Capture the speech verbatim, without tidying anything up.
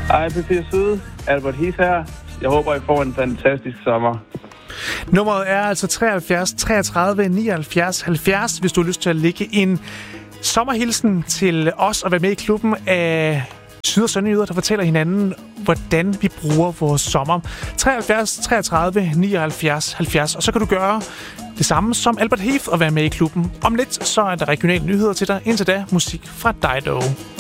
Hej, P fire Syd. Albert Heath her. Jeg håber, I får en fantastisk sommer. Nummeret er altså treoghalvfjerds treogtredive nioghalvfjerds halvfjerds, hvis du har lyst til at lægge en sommerhilsen til os og være med i klubben af syd- og sønderjyder, der fortæller hinanden, hvordan vi bruger vores sommer. treoghalvfjerds treogtredive nioghalvfjerds halvfjerds, og så kan du gøre det samme som Albert Heath og være med i klubben. Om lidt så er der regionale nyheder til dig. Indtil da musik fra Dido.